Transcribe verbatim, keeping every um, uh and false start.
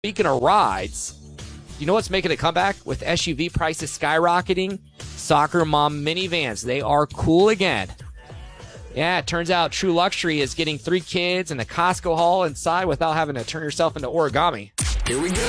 Speaking of rides, you know what's making a comeback with S U V prices skyrocketing? Soccer Mom minivans. They are cool again. Yeah, it turns out true luxury is getting three kids and a Costco haul inside without having to turn yourself into origami. Here we go.